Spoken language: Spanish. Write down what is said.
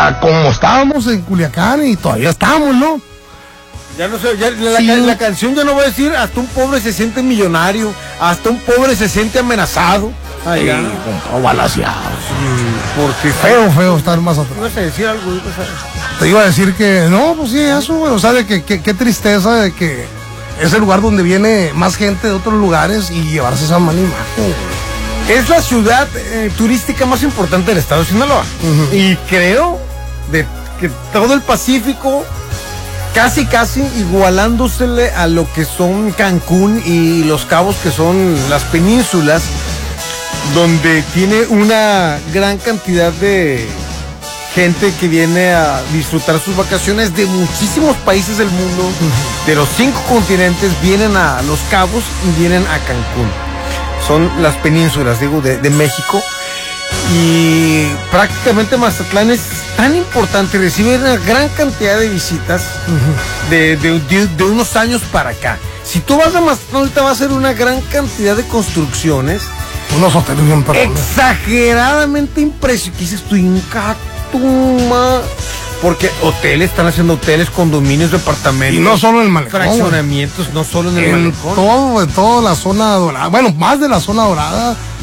como estábamos en Culiacán y todavía estamos, ¿no? Ya no sé, Sí. la canción ya no va a decir hasta un pobre se siente millonario, hasta un pobre se siente amenazado. Sí, o balaseados. Porque Feo estar más atrás. ¿Ibas a decir algo? Te iba a decir que, no, pues sí, eso, güey, o sea, de que qué tristeza de que es el lugar donde viene más gente de otros lugares y llevarse esa mala imagen. Es la ciudad turística más importante del estado de Sinaloa. Y creo que todo el Pacífico, casi igualándosele a lo que son Cancún y Los Cabos, que son las penínsulas, donde tiene una gran cantidad de gente que viene a disfrutar sus vacaciones de muchísimos países del mundo, de los 5 continentes, vienen a Los Cabos y vienen a Cancún. Son las penínsulas, digo, de México. Y prácticamente Mazatlán es tan importante, recibe una gran cantidad de visitas de unos años para acá. Si tú vas a Mazatlán, ahorita va a ser una gran cantidad de construcciones. Unos hoteles bien perrones. Exageradamente impresionantes. ¿Qué dices tú? Incatuma. Porque están haciendo hoteles, condominios, departamentos. Y no solo en el malecón. Fraccionamientos, no solo en el malecón. En toda la zona dorada. Bueno, más de la zona dorada.